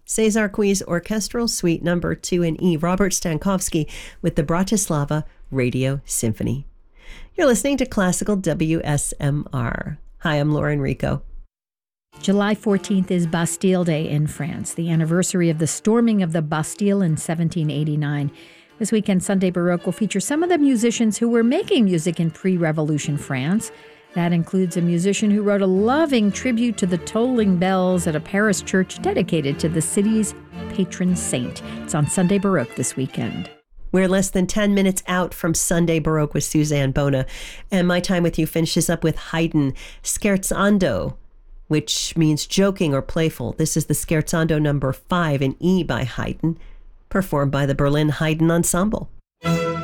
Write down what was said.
Cesar Quiz Orchestral Suite Number 2 in E, Robert Stankowski with the Bratislava Radio Symphony. You're listening to Classical WSMR. Hi, I'm Lauren Rico. July 14th is Bastille Day in France, the anniversary of the storming of the Bastille in 1789. This weekend, Sunday Baroque will feature some of the musicians who were making music in pre-revolution France. That includes a musician who wrote a loving tribute to the tolling bells at a Paris church dedicated to the city's patron saint. It's on Sunday Baroque this weekend. We're less than 10 minutes out from Sunday Baroque with Suzanne Bona, and my time with you finishes up with Haydn, Scherzando, which means joking or playful. This is the Scherzando number 5 in E by Haydn, performed by the Berlin Haydn Ensemble.